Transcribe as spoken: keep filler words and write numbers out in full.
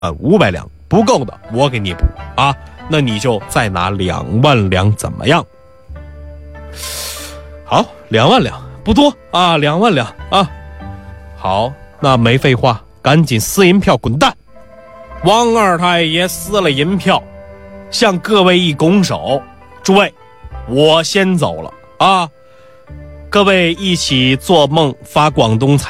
五百两不够的，我给你补啊，那你就再拿两万两，怎么样？好，两万两不多啊，两万两啊。好，那没废话，赶紧撕银票滚蛋。王二太爷撕了银票，向各位一拱手，诸位，我先走了啊。各位一起做梦发广东财